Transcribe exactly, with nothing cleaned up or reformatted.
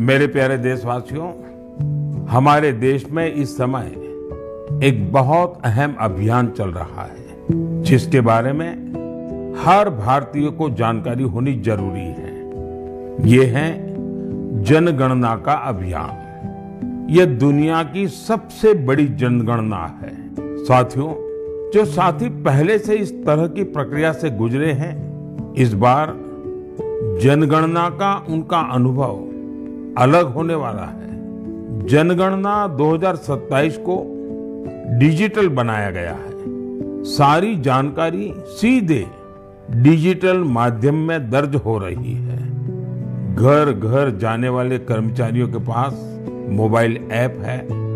मेरे प्यारे देशवासियों, हमारे देश में इस समय एक बहुत अहम अभियान चल रहा है जिसके बारे में हर भारतीय को जानकारी होनी जरूरी है। ये है जनगणना का अभियान। ये दुनिया की सबसे बड़ी जनगणना है। साथियों, जो साथी पहले से इस तरह की प्रक्रिया से गुजरे हैं, इस बार जनगणना का उनका अनुभव अलग होने वाला है। जनगणना दो हज़ार सत्ताईस को डिजिटल बनाया गया है। सारी जानकारी सीधे डिजिटल माध्यम में दर्ज हो रही है। घर घर जाने वाले कर्मचारियों के पास मोबाइल ऐप है।